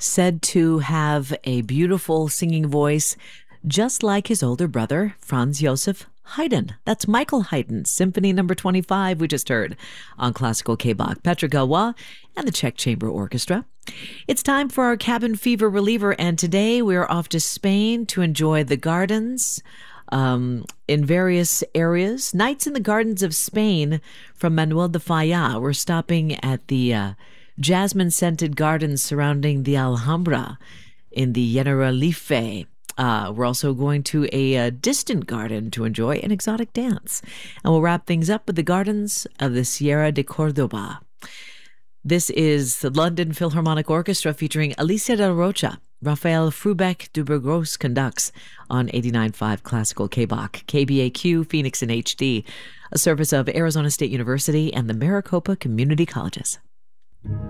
said to have a beautiful singing voice, just like his older brother, Franz Joseph Haydn. That's Michael Haydn, Symphony Number 25 we just heard on Classical K-Bach. Petra Galois and the Czech Chamber Orchestra. It's time for our cabin fever reliever, and today we're off to Spain to enjoy the gardens in various areas. Nights in the Gardens of Spain from Manuel de Falla. We're stopping at the jasmine-scented gardens surrounding the Alhambra in the Generalife. We're also going to a distant garden to enjoy an exotic dance. And we'll wrap things up with the gardens of the Sierra de Cordoba. This is the London Philharmonic Orchestra featuring Alicia de Rocha. Raphael Frubeck du Burgos conducts on 89.5 Classical K-Bach, KBAQ, Phoenix in HD, a service of Arizona State University and the Maricopa Community Colleges.